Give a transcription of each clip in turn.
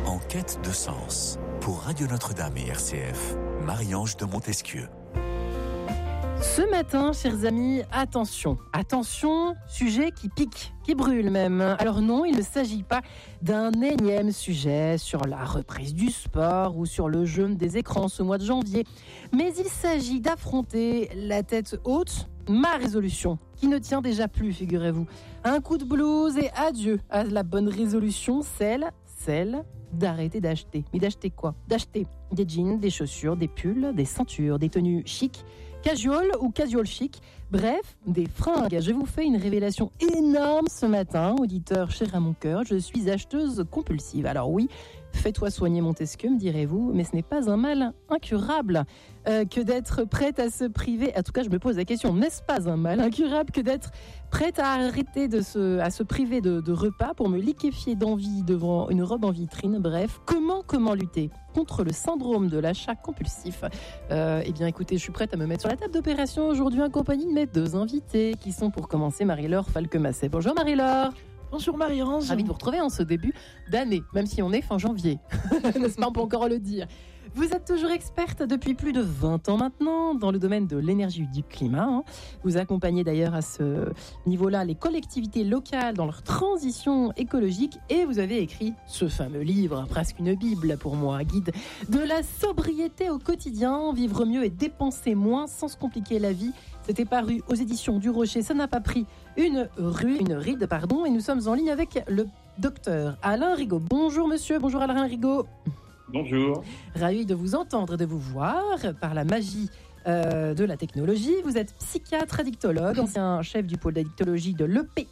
En quête de sens, pour Radio Notre-Dame et RCF, Marie-Ange de Montesquieu. Ce matin, chers amis, attention, sujet qui pique, qui brûle même. Alors non, il ne s'agit pas d'un énième sujet sur la reprise du sport ou sur le jeûne des écrans ce mois de janvier, mais il s'agit d'affronter la tête haute, ma résolution, qui ne tient déjà plus, figurez-vous. Un coup de blues et adieu à la bonne résolution, celle d'arrêter d'acheter. Mais d'acheter quoi ? D'acheter des jeans, des chaussures, des pulls, des ceintures, des tenues chic, casual ou casual chic, bref, des fringues. Je vous fais une révélation énorme ce matin, auditeur cher à mon cœur, je suis acheteuse compulsive. Alors oui, fais-toi soigner Montesquieu, me direz-vous, mais ce n'est pas un mal incurable que d'être prête à se priver. En tout cas, je me pose la question, n'est-ce pas un mal incurable que d'être prête à arrêter à se priver de repas pour me liquéfier d'envie devant une robe en vitrine? Bref, comment lutter contre le syndrome de l'achat compulsif? Eh bien, écoutez, je suis prête à me mettre sur la table d'opération aujourd'hui en compagnie de mes deux invités qui sont pour commencer Marie-Laure Falquemasset. Bonjour Marie-Laure. Bonjour Marie-Ange. Ravi de vous retrouver en ce début d'année, même si on est fin janvier. N'est-ce pas, on peut encore le dire. Vous êtes toujours experte depuis plus de 20 ans maintenant dans le domaine de l'énergie et du climat. Vous accompagnez d'ailleurs à ce niveau-là les collectivités locales dans leur transition écologique et vous avez écrit ce fameux livre, presque une bible pour moi, guide de la sobriété au quotidien, vivre mieux et dépenser moins sans se compliquer la vie. C'était paru aux éditions du Rocher, ça n'a pas pris une ride, et nous sommes en ligne avec le docteur Alain Rigaud. Bonjour monsieur, bonjour Alain Rigaud. Bonjour. Ravi de vous entendre et de vous voir par la magie de la technologie. Vous êtes psychiatre addictologue, ancien chef du pôle d'addictologie de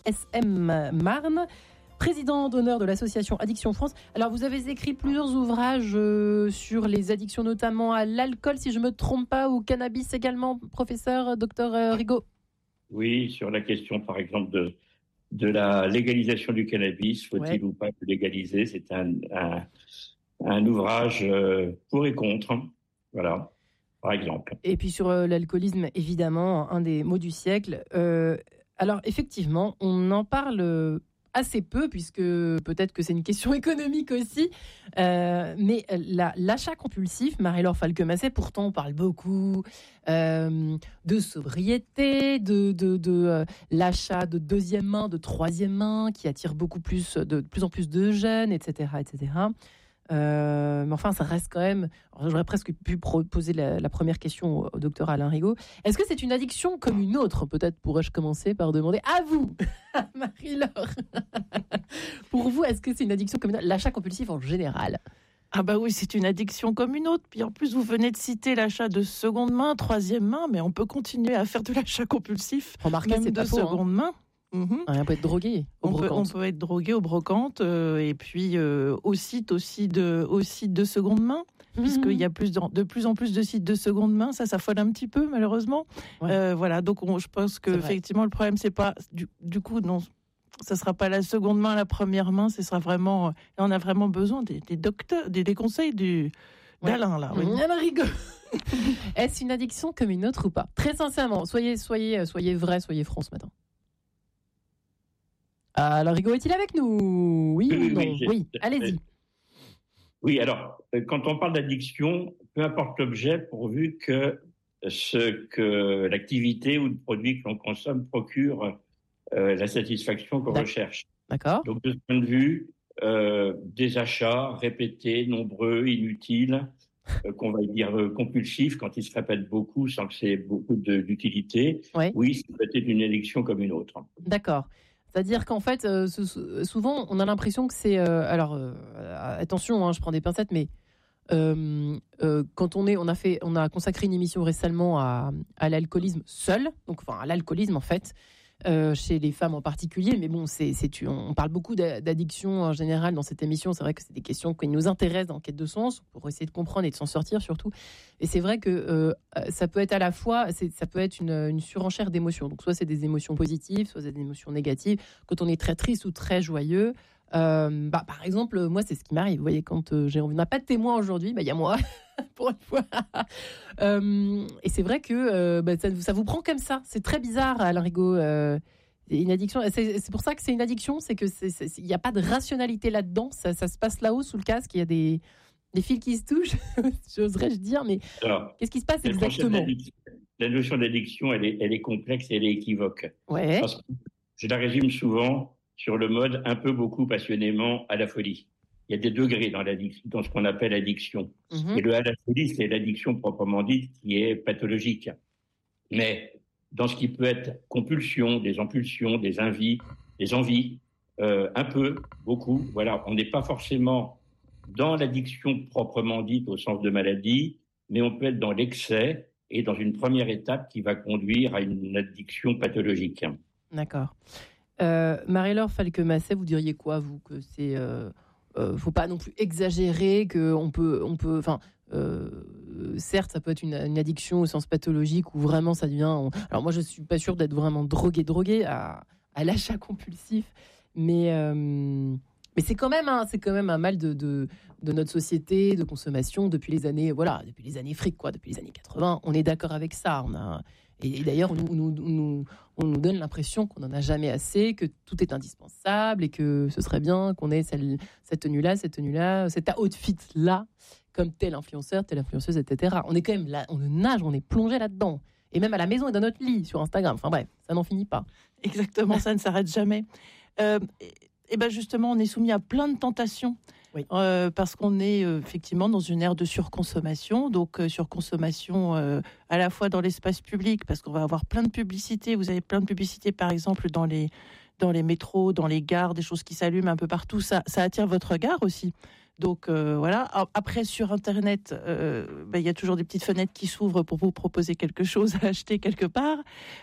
l'EPSM Marne, président d'honneur de l'association Addiction France. Alors vous avez écrit plusieurs ouvrages sur les addictions, notamment à l'alcool, si je ne me trompe pas, ou cannabis également, professeur, docteur Rigaud. Oui, sur la question par exemple de la légalisation du cannabis, faut-il ou pas le légaliser? C'est un ouvrage pour et contre, voilà, par exemple. Et puis sur l'alcoolisme, évidemment, un des mots du siècle. Alors effectivement, on en parle assez peu, puisque peut-être que c'est une question économique aussi, mais l'achat compulsif, Marie-Laure Falquemasset, pourtant on parle beaucoup de sobriété, de l'achat de deuxième main, de troisième main, qui attire de plus en plus de jeunes, etc., etc. Mais enfin, ça reste quand même... J'aurais presque pu poser la première question au docteur Alain Rigaud. Est-ce que c'est une addiction comme une autre? Peut-être pourrais-je commencer par demander à vous, Marie-Laure. Pour vous, est-ce que c'est une addiction comme une autre, l'achat compulsif en général? Ah bah oui, c'est une addiction comme une autre. Puis en plus, vous venez de citer l'achat de seconde main, troisième main, mais on peut continuer à faire de l'achat compulsif, remarquez, même c'est de pas faux, seconde main. On peut être drogué au brocante. On peut être drogué au brocante et puis au site aussi de seconde main, puisqu'il y a de plus en plus de sites de seconde main. Ça s'affole un petit peu malheureusement. Ouais. Voilà, donc je pense que effectivement le problème c'est pas du coup non, ça sera pas la seconde main, la première main, ce sera vraiment. On a vraiment besoin des docteurs, des conseils d'Alain là. Oui. Alain Rigaud. Est-ce une addiction comme une autre ou pas? Très sincèrement, soyez vrai, soyez franc ce matin. Alain Rigaud est-il avec nous? Oui ou non? Oui, allez-y. Oui, alors, quand on parle d'addiction, peu importe l'objet, pourvu que l'activité ou le produit que l'on consomme procure la satisfaction qu'on recherche. D'accord. Donc, de ce point de vue, des achats répétés, nombreux, inutiles, qu'on va dire compulsifs, quand ils se répètent beaucoup sans que c'est beaucoup d'utilité, oui, c'est peut-être une addiction comme une autre. D'accord. C'est-à-dire qu'en fait, souvent, on a l'impression que c'est... attention, je prends des pincettes, mais quand on a consacré une émission récemment à l'alcoolisme seul, donc enfin à l'alcoolisme en fait, chez les femmes en particulier, mais bon, on parle beaucoup d'addiction en général dans cette émission. C'est vrai que c'est des questions qui nous intéressent dans Quête de sens, pour essayer de comprendre et de s'en sortir surtout. Et c'est vrai que ça peut être à la fois, ça peut être une surenchère d'émotions. Donc soit c'est des émotions positives, soit c'est des émotions négatives. Quand on est très triste ou très joyeux, par exemple, moi c'est ce qui m'arrive. Vous voyez, quand on n'a pas de témoin aujourd'hui, il y a moi. Pour une fois. Et c'est vrai que ça vous prend comme ça. C'est très bizarre, Alain Rigaud. Une addiction, c'est pour ça que c'est une addiction, c'est que il n'y a pas de rationalité là-dedans. Ça se passe là-haut sous le casque. Il y a des fils qui se touchent, j'oserais-je dire, mais alors, qu'est-ce qui se passe exactement? La notion d'addiction, elle est complexe et elle est équivoque. Ouais. Parce que je la résume souvent sur le mode un peu, beaucoup, passionnément, à la folie. Il y a des degrés dans ce qu'on appelle addiction. Et le à la folie, c'est l'addiction proprement dite qui est pathologique. Mais dans ce qui peut être compulsion, des impulsions, des envies, un peu, beaucoup, voilà, on n'est pas forcément dans l'addiction proprement dite au sens de maladie, mais on peut être dans l'excès et dans une première étape qui va conduire à une addiction pathologique. D'accord. Marie-Laure Falquemasset, vous diriez quoi, vous, que c'est faut pas non plus exagérer, que on peut, enfin, certes, ça peut être une addiction au sens pathologique où vraiment ça devient. Alors moi, je suis pas sûre d'être vraiment drogué à l'achat compulsif, mais c'est quand même un mal de notre société de consommation depuis les années fric, quoi, depuis les années 80. On est d'accord avec ça. Et d'ailleurs, on nous donne l'impression qu'on n'en a jamais assez, que tout est indispensable et que ce serait bien qu'on ait cette tenue-là, cet outfit-là, comme tel influenceur, telle influenceuse, etc. On est quand même là, on nage, on est plongé là-dedans. Et même à la maison et dans notre lit, sur Instagram. Enfin bref, ça n'en finit pas. Exactement, ça ne s'arrête jamais. Et ben justement, on est soumis à plein de tentations. Oui. Parce qu'on est effectivement dans une ère de surconsommation, donc surconsommation à la fois dans l'espace public, parce qu'on va avoir plein de publicités. Vous avez plein de publicités, par exemple, dans les métros, dans les gares, des choses qui s'allument un peu partout. Ça attire votre regard aussi. Donc voilà. Après, sur Internet, y a toujours des petites fenêtres qui s'ouvrent pour vous proposer quelque chose à acheter quelque part.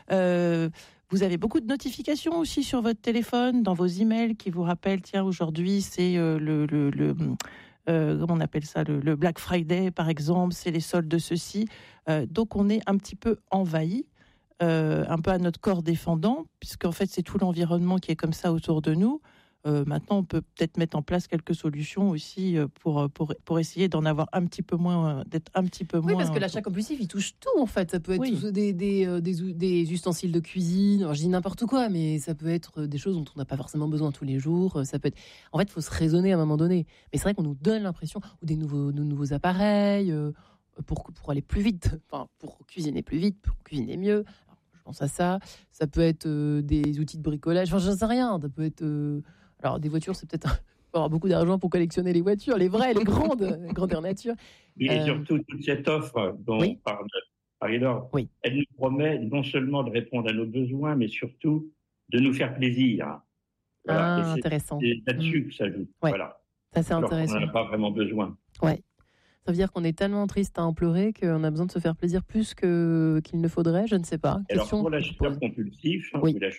Vous avez beaucoup de notifications aussi sur votre téléphone, dans vos emails, qui vous rappellent, tiens, aujourd'hui, c'est comment on appelle ça, le Black Friday, par exemple, c'est les soldes de ceci. Donc, on est un petit peu envahi, un peu à notre corps défendant, puisqu'en fait, c'est tout l'environnement qui est comme ça autour de nous. Maintenant, on peut peut-être mettre en place quelques solutions aussi pour essayer d'en avoir un petit peu moins, d'être un petit peu moins. Oui, parce que l'achat compulsif, il touche tout en fait. Ça peut être des ustensiles de cuisine. Alors, je dis n'importe quoi, mais ça peut être des choses dont on n'a pas forcément besoin tous les jours. Ça peut être. En fait, il faut se raisonner à un moment donné. Mais c'est vrai qu'on nous donne l'impression, ou de nouveaux appareils pour aller plus vite, enfin pour cuisiner plus vite, pour cuisiner mieux. Alors, je pense à ça. Ça peut être des outils de bricolage. Enfin, j'en sais rien. Ça peut être alors, des voitures, c'est peut-être... Il faut avoir beaucoup d'argent pour collectionner les voitures, les vraies, les grandes, grandeur nature. Et surtout, toute cette offre dont parle Marie-Laure, elle nous promet non seulement de répondre à nos besoins, mais surtout de nous faire plaisir. Voilà. Intéressant. C'est là-dessus que ça joue. Ouais. Voilà. Ça, c'est intéressant. On n'en a pas vraiment besoin. Ouais. Ça veut dire qu'on est tellement triste à en pleurer qu'on a besoin de se faire plaisir plus qu'il ne faudrait, je ne sais pas. Alors, pour l'acheteur compulsif,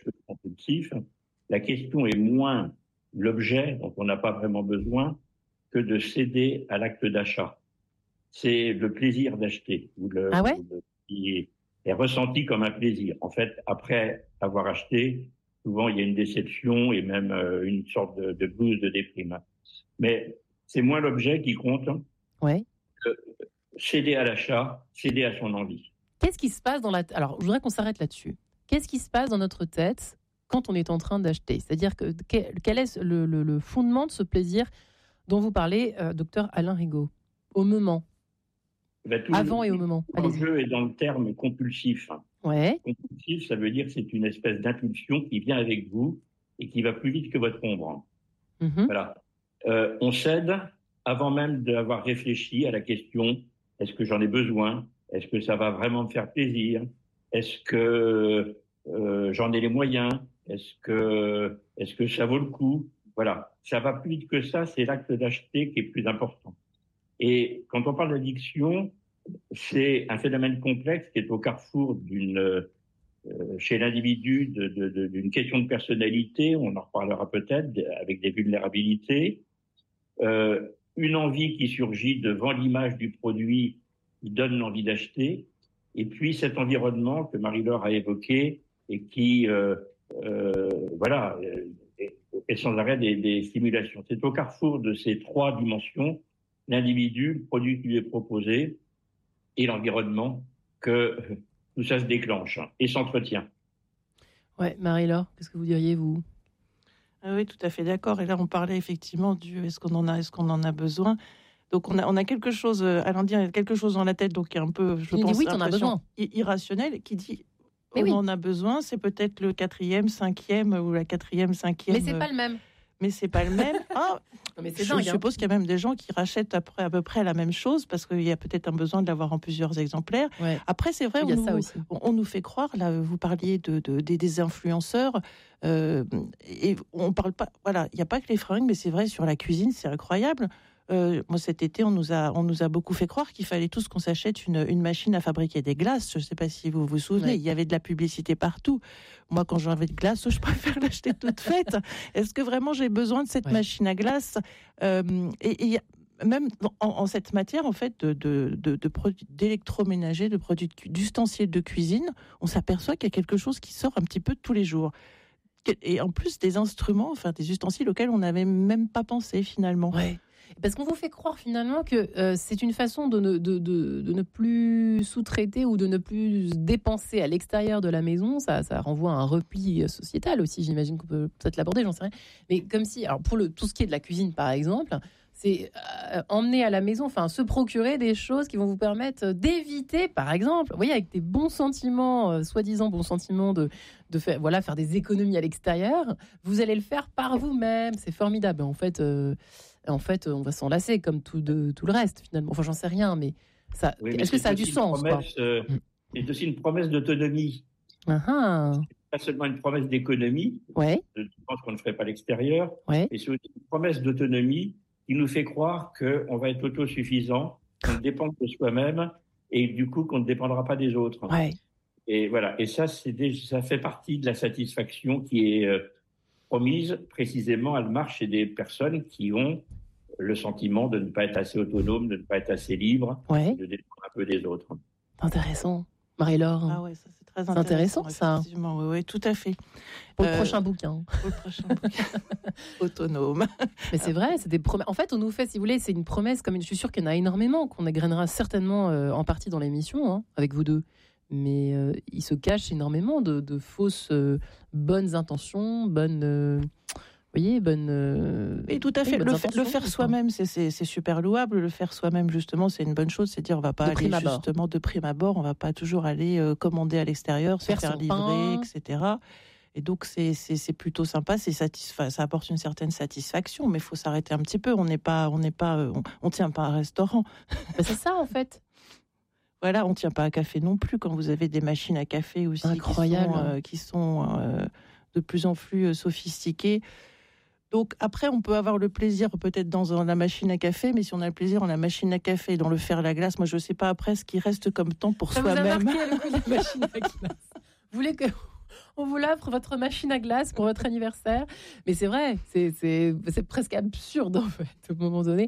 la question est moins l'objet dont on n'a pas vraiment besoin que de céder à l'acte d'achat. C'est le plaisir d'acheter qui est ressenti comme un plaisir. En fait, après avoir acheté, souvent il y a une déception et même une sorte de blues, de déprime. Mais c'est moins l'objet qui compte que céder à l'achat, céder à son envie. Qu'est-ce qui se passe Alors, je voudrais qu'on s'arrête là-dessus. Qu'est-ce qui se passe dans notre tête quand on est en train d'acheter? C'est-à-dire quel est le fondement de ce plaisir dont vous parlez, docteur Alain Rigaud, au moment, avant et au moment? L'enjeu est dans le terme compulsif. Compulsif, ça veut dire que c'est une espèce d'impulsion qui vient avec vous et qui va plus vite que votre ombre. Voilà. On cède avant même d'avoir réfléchi à la question, est-ce que j'en ai besoin? Est-ce que ça va vraiment me faire plaisir? Est-ce que j'en ai les moyens? Est-ce que ça vaut le coup? Voilà, ça va plus vite que ça, c'est l'acte d'acheter qui est plus important. Et quand on parle d'addiction, c'est un phénomène complexe qui est au carrefour chez l'individu d'une question de personnalité, on en reparlera peut-être, avec des vulnérabilités, une envie qui surgit devant l'image du produit qui donne l'envie d'acheter, et puis cet environnement que Marie-Laure a évoqué et qui et sans arrêt des stimulations. C'est au carrefour de ces trois dimensions, l'individu, le produit qui lui est proposé et l'environnement, que tout ça se déclenche et s'entretient. Ouais, Marie-Laure, qu'est-ce que vous diriez, vous ? Oui, tout à fait d'accord. Et là, on parlait effectivement du est-ce qu'on en a besoin. Donc, on a quelque chose, Alain dit, quelque chose dans la tête, donc qui est un peu, je pense, oui, t'en as besoin. Irrationnel, qui dit Mais on en a besoin, c'est peut-être le 4e, 5e ou la 4e, 5e. Mais c'est pas le même. Mais c'est pas le même. Ah, non, mais c'est je suppose qu'il y a même des gens qui rachètent à peu près la même chose parce qu'il y a peut-être un besoin de l'avoir en plusieurs exemplaires. Ouais. Après, c'est vrai, on nous fait croire, là, vous parliez des influenceurs, et on parle pas, voilà, il n'y a pas que les fringues, mais c'est vrai, sur la cuisine, c'est incroyable. Moi, cet été, on nous a beaucoup fait croire qu'il fallait tous qu'on s'achète une machine à fabriquer des glaces. Je ne sais pas si vous vous souvenez, ouais. Il y avait de la publicité partout. Moi, quand j'ai envie de glace, je préfère l'acheter toute faite. Est-ce que vraiment j'ai besoin de cette machine à glace ? Et y a, même en cette matière, en fait, de produits d'électroménager, de produits d'ustensiles de cuisine, on s'aperçoit qu'il y a quelque chose qui sort un petit peu tous les jours. Et en plus, des instruments, enfin des ustensiles auxquels on n'avait même pas pensé finalement. Ouais. Parce qu'on vous fait croire finalement que c'est une façon de ne plus sous-traiter ou de ne plus dépenser à l'extérieur de la maison. Ça renvoie à un repli sociétal aussi, j'imagine qu'on peut peut-être l'aborder, j'en sais rien. Mais comme si, alors pour tout ce qui est de la cuisine par exemple, c'est emmener à la maison, enfin se procurer des choses qui vont vous permettre d'éviter, par exemple, vous voyez, avec des bons sentiments, soi-disant bons sentiments de faire des économies à l'extérieur, vous allez le faire par vous-même. C'est formidable. En fait, on va s'en lasser comme tout le reste, finalement. Enfin, j'en sais rien, mais ça, est-ce que ça a du sens C'est aussi une promesse d'autonomie. Uh-huh. C'est pas seulement une promesse d'économie, je pense qu'on ne ferait pas à l'extérieur, mais c'est aussi une promesse d'autonomie qui nous fait croire qu'on va être autosuffisant, qu'on dépend de soi-même et du coup qu'on ne dépendra pas des autres. Ouais. Et voilà. Et ça, ça fait partie de la satisfaction qui est promise. Précisément, elle marche chez des personnes qui ont le sentiment de ne pas être assez autonome, de ne pas être assez libre, de dépendre un peu des autres. Intéressant. Marie-Laure. Ah ouais, ça c'est très intéressant. Ça. Oui, tout à fait. Pour le prochain bouquin. Autonome. Mais c'est vrai, c'est des promesses. En fait, on nous fait, si vous voulez, c'est une promesse, comme je suis sûre qu'il y en a énormément, qu'on égrènera certainement en partie dans l'émission, avec vous deux. Mais il se cache énormément de fausses bonnes intentions, bonnes... Et tout à fait. Le faire soi-même, c'est super louable. Le faire soi-même, justement, c'est une bonne chose. C'est dire, on va pas aller justement de prime abord. On va pas toujours aller commander à l'extérieur, se faire livrer, etc. Et donc, c'est plutôt sympa. Ça apporte une certaine satisfaction, mais il faut s'arrêter un petit peu. On tient pas un restaurant. C'est ça, en fait. Voilà, on ne tient pas à café non plus quand vous avez des machines à café aussi qui sont de plus en plus sophistiquées. Donc après, on peut avoir le plaisir peut-être dans la machine à café, mais si on a le plaisir dans la machine à café et dans le fer à la glace, moi je ne sais pas après ce qui reste comme temps pour soi-même. Vous avez remarqué le coup de la machine à glace. Vous voulez qu'on vous l'offre, votre machine à glace, pour votre anniversaire? Mais c'est vrai, c'est presque absurde en fait, au moment donné,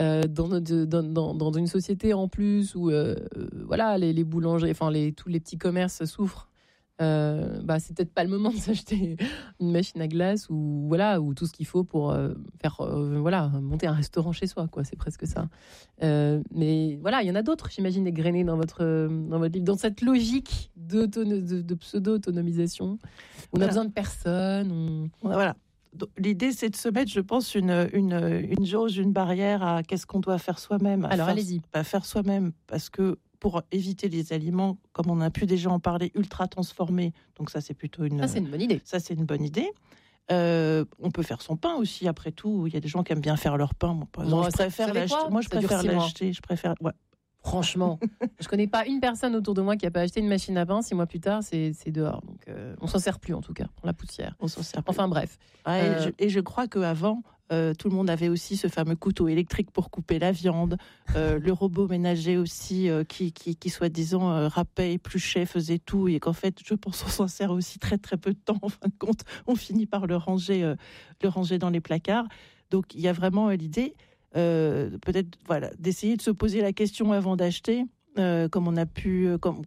dans une société en plus où les boulangers, enfin tous les petits commerces souffrent. C'est peut-être pas le moment de s'acheter une machine à glace ou tout ce qu'il faut pour faire monter un restaurant chez soi, quoi. C'est presque ça. Mais voilà, il y en a d'autres, j'imagine, égrenés dans votre livre, dans cette logique de pseudo-autonomisation. On a besoin de personne. Voilà. L'idée, c'est de se mettre, je pense, une jauge, une barrière à qu'est-ce qu'on doit faire soi-même. Alors, allez-y. Faire soi-même, parce que pour éviter les aliments, comme on a pu déjà en parler, ultra transformés. Donc ça, c'est plutôt Ça, c'est une bonne idée. Ça, c'est une bonne idée. On peut faire son pain aussi, après tout. Il y a des gens qui aiment bien faire leur pain. Moi, je préfère l'acheter. Moi, je préfère l'acheter. Ouais. Franchement, je connais pas une personne autour de moi qui a pas acheté une machine à pain. 6 mois plus tard, c'est dehors. Donc, on s'en sert plus, en tout cas, pour la poussière. On s'en sert plus. Enfin, bref. Et je crois qu'avant, tout le monde avait aussi ce fameux couteau électrique pour couper la viande, le robot ménager aussi qui soi-disant râpait, épluchait, faisait tout, et qu'en fait, je pense qu'on s'en sert aussi très très peu de temps. En fin de compte, on finit par le ranger dans les placards. Donc il y a vraiment l'idée, peut-être d'essayer de se poser la question avant d'acheter, comme on a pu,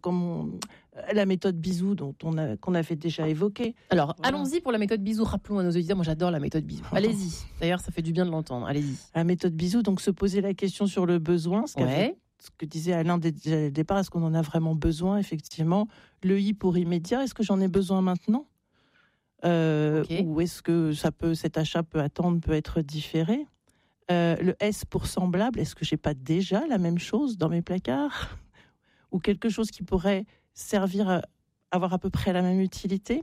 la méthode Bisou qu'on avait déjà évoquée. Alors, allons-y pour la méthode Bisou. Rappelons à nos auditeurs, moi j'adore la méthode Bisou. Allez-y. D'ailleurs, ça fait du bien de l'entendre. Allez-y. La méthode Bisou, donc se poser la question sur le besoin, ce que disait Alain dès le départ, est-ce qu'on en a vraiment besoin, effectivement? Le I pour immédiat, est-ce que j'en ai besoin maintenant? Ou est-ce que cet achat peut attendre, peut être différé? Le S pour semblable, est-ce que j'ai pas déjà la même chose dans mes placards? Ou quelque chose qui pourrait servir à avoir à peu près la même utilité?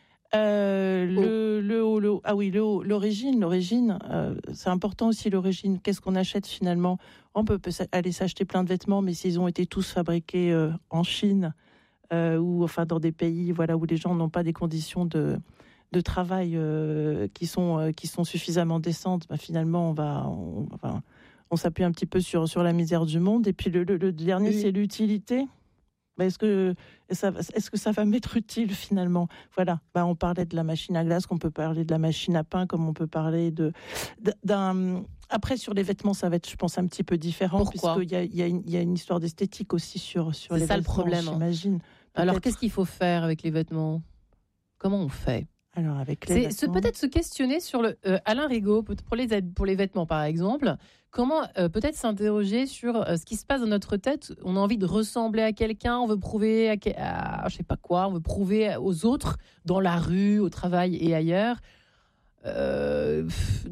L'origine, c'est important aussi l'origine. Qu'est-ce qu'on achète finalement? On peut aller s'acheter plein de vêtements, mais s'ils ont été tous fabriqués en Chine ou enfin dans des pays où les gens n'ont pas des conditions de travail qui sont suffisamment décentes, finalement on s'appuie un petit peu sur la misère du monde. Et puis le dernier, c'est l'utilité. Est-ce que ça va m'être utile finalement? Voilà. On parlait de la machine à glace, qu'on peut parler de la machine à pain, comme on peut parler d'un. Après, sur les vêtements, ça va être, je pense, un petit peu différent. Pourquoi? Puisqu'il y a une histoire d'esthétique aussi sur les vêtements. C'est ça le problème, j'imagine. Alors, qu'est-ce qu'il faut faire avec les vêtements? Comment on fait? Alors, avec les vêtements... peut-être se questionner sur Alain Rigaud, pour les vêtements, par exemple. Comment peut-être s'interroger sur ce qui se passe dans notre tête? On a envie de ressembler à quelqu'un, on veut prouver à je sais pas quoi, on veut prouver aux autres, dans la rue, au travail et ailleurs, à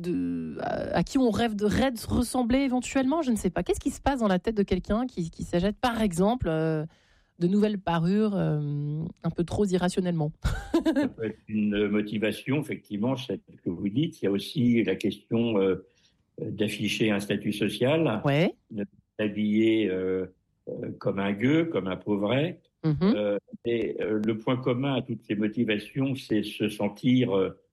qui on rêve de ressembler éventuellement, je ne sais pas. Qu'est-ce qui se passe dans la tête de quelqu'un qui s'achète, par exemple, de nouvelles parures un peu trop irrationnellement? Ça peut être une motivation, effectivement, c'est ce que vous dites. Il y a aussi la question... d'afficher un statut social, de s'habiller comme un gueux, comme un pauvret. Et le point commun à toutes ces motivations, c'est se sentir,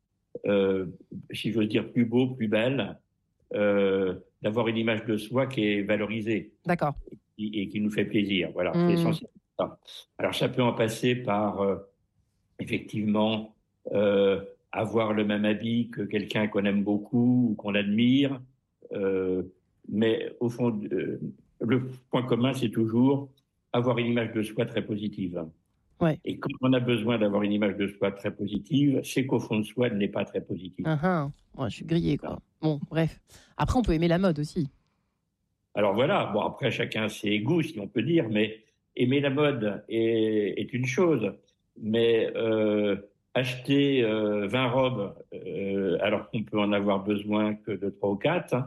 si j'ose dire, plus beau, plus belle, d'avoir une image de soi qui est valorisée. D'accord. Et qui nous fait plaisir. Voilà, c'est essentiellement ça. Alors, ça peut en passer par, effectivement, avoir le même habit que quelqu'un qu'on aime beaucoup ou qu'on admire. Mais au fond, le point commun, c'est toujours avoir une image de soi très positive. Ouais. Et quand on a besoin d'avoir une image de soi très positive, c'est qu'au fond de soi, elle n'est pas très positive. Ouais, je suis grillée, quoi. Bon, bref. Après, on peut aimer la mode aussi. Alors voilà, bon, après, chacun ses goûts, si on peut dire, mais aimer la mode est une chose. Mais acheter 20 robes alors qu'on peut en avoir besoin que de 3 ou 4.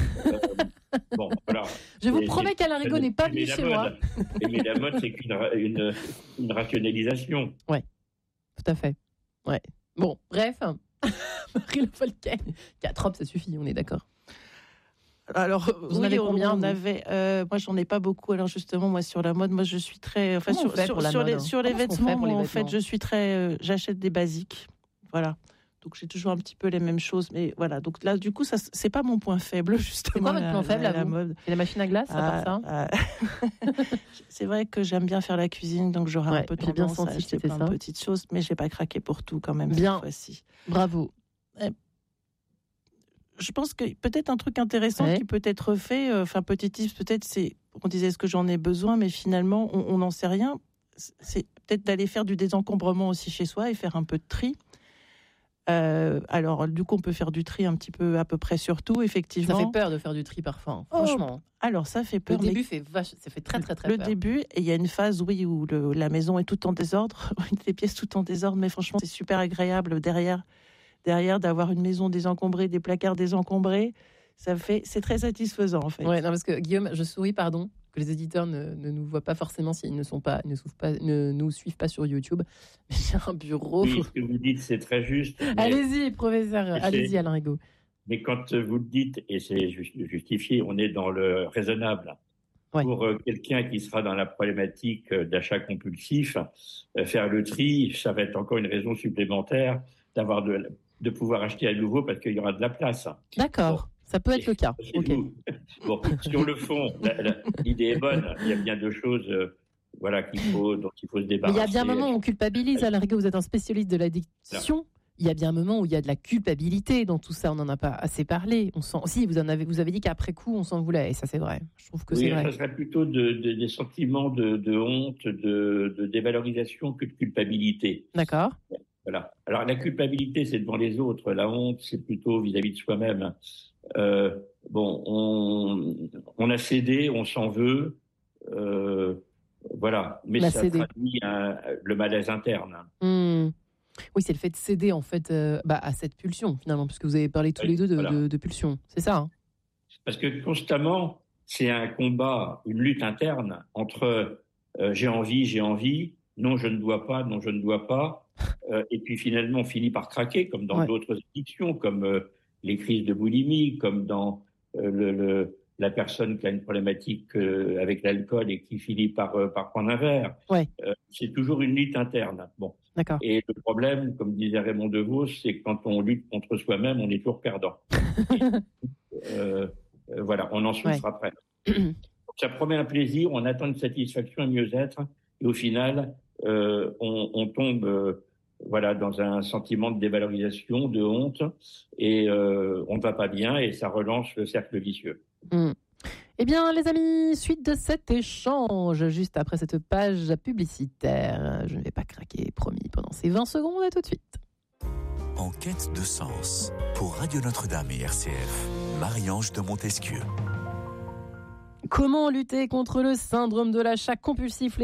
Bon, voilà. Je vous promets qu'Alain Rigaud n'est pas venu chez moi. Aimer la mode, c'est une rationalisation. Ouais, tout à fait. Ouais. Bon, bref. Marie Le Folquet. 4 robes, ça suffit, on est d'accord. Alors, vous en avez combien? Moi, j'en ai pas beaucoup. Alors, justement, moi, sur la mode, moi, je suis très. Enfin, sur les vêtements, moi, en fait, je suis très. J'achète des basiques. Voilà. Donc, j'ai toujours un petit peu les mêmes choses. Mais voilà. Donc, là, du coup, ça, c'est pas mon point faible, justement. C'est quoi votre point faible, la mode? C'est la machine à glace, à part ça? C'est vrai que j'aime bien faire la cuisine, donc j'aurai un peu tendance à acheter plein de petites choses. Mais je n'ai pas craqué pour tout, quand même, bien. cette fois-ci. Bravo. Je pense que peut-être un truc intéressant qui peut être fait, petit tips peut-être, c'est, on disait est-ce que j'en ai besoin, mais finalement on n'en sait rien. C'est peut-être d'aller faire du désencombrement aussi chez soi et faire un peu de tri. Alors du coup on peut faire du tri un petit peu à peu près sur tout, effectivement. Ça fait peur de faire du tri parfois, franchement. Alors ça fait peur. Le début ça fait très très très peur. Le début, et il y a une phase où la maison est tout en désordre, les pièces tout en désordre, mais franchement c'est super agréable derrière d'avoir une maison désencombrée, des placards désencombrés, c'est très satisfaisant en fait. Ouais, non, parce que Guillaume, je souris, pardon, que les éditeurs ne nous voient pas forcément s'ils ne nous suivent pas sur YouTube. Mais j'ai un bureau. Oui, ce que vous dites, c'est très juste. Allez-y, professeur, allez-y, Alain Rigaud. Mais quand vous le dites, et c'est justifié, on est dans le raisonnable. Ouais. Pour quelqu'un qui sera dans la problématique d'achat compulsif, faire le tri, ça va être encore une raison supplémentaire de pouvoir acheter à nouveau parce qu'il y aura de la place. D'accord, bon. Ça peut être le cas. Okay. Bon, sur le fond, l'idée est bonne. Il y a bien deux choses dont il faut se débarrasser. Mais il y a bien un moment où on culpabilise. Alain Rigaud, vous êtes un spécialiste de l'addiction. Il y a bien un moment où il y a de la culpabilité dans tout ça. On n'en a pas assez parlé. Vous avez dit qu'après coup, on s'en voulait. Et ça, c'est vrai. Je trouve que c'est vrai. Ça serait plutôt des sentiments de honte, de dévalorisation que de culpabilité. D'accord. Voilà. Alors, la culpabilité, c'est devant les autres. La honte, c'est plutôt vis-à-vis de soi-même. On a cédé, on s'en veut. Voilà. Mais ça traduit le malaise interne. Oui, c'est le fait de céder en fait à cette pulsion finalement, puisque vous avez parlé tous les deux de pulsion, c'est ça hein. Parce que constamment, c'est un combat, une lutte interne entre j'ai envie, non je ne dois pas, non je ne dois pas, et puis finalement on finit par craquer, comme dans d'autres addictions, comme les crises de boulimie, comme dans la personne qui a une problématique avec l'alcool et qui finit par prendre un verre. C'est toujours une lutte interne. Bon. D'accord. Et le problème, comme disait Raymond Devos, c'est que quand on lutte contre soi-même, on est toujours perdant. Voilà, on en souffre après. Donc, ça promet un plaisir, on attend une satisfaction, un mieux-être, et au final, on tombe dans un sentiment de dévalorisation, de honte, et on ne va pas bien, et ça relance le cercle vicieux. Eh bien, les amis, suite de cet échange, juste après cette page publicitaire. Je ne vais pas craquer, promis, pendant ces 20 secondes, à tout de suite. En quête de sens, pour Radio Notre-Dame et RCF, Marie-Ange de Montesquieu. Comment lutter contre le syndrome de l'achat compulsif, les amis ?